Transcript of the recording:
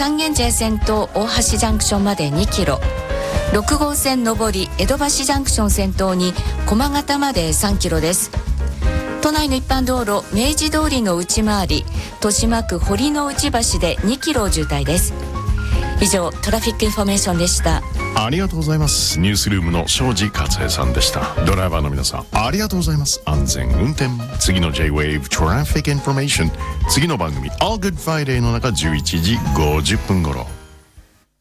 三軒茶屋線と大橋ジャンクションまで2キロ、6号線上り江戸橋ジャンクション先頭に駒形まで3キロです。都内の一般道路明治通りの内回り豊島区堀之内橋で2キロ渋滞です。以上トラフィックインフォメーションでした。 ありがとうございます。ニュースルームの庄司克平さんでした。ドライバーの皆さんありがとうございます。安全運転。次の J-Wave トラフィックインフォメーション、次の番組 All Good Friday の中11時50分頃。